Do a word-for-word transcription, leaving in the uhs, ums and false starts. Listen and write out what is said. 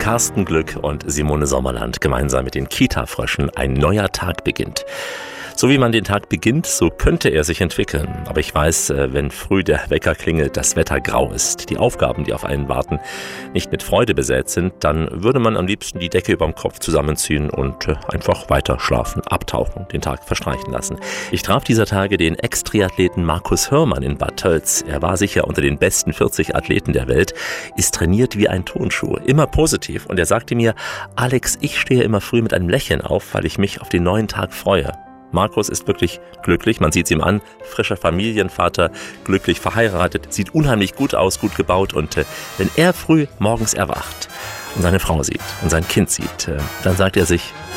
Carsten Glück und Simone Sommerland gemeinsam mit den Kita-Fröschen. Ein neuer Tag beginnt. So wie man den Tag beginnt, so könnte er sich entwickeln. Aber ich weiß, wenn früh der Wecker klingelt, das Wetter grau ist, die Aufgaben, die auf einen warten, nicht mit Freude besät sind, dann würde man am liebsten die Decke überm Kopf zusammenziehen und einfach weiter schlafen, abtauchen, den Tag verstreichen lassen. Ich traf dieser Tage den Ex-Triathleten Markus Hörmann in Bad Tölz. Er war sicher unter den besten vierzig Athleten der Welt, ist trainiert wie ein Turnschuh, immer positiv. Und er sagte mir, Alex, ich stehe immer früh mit einem Lächeln auf, weil ich mich auf den neuen Tag freue. Markus ist wirklich glücklich, man sieht es ihm an, frischer Familienvater, glücklich verheiratet, sieht unheimlich gut aus, gut gebaut und äh, wenn er früh morgens erwacht und seine Frau sieht und sein Kind sieht, äh, dann sagt er sich,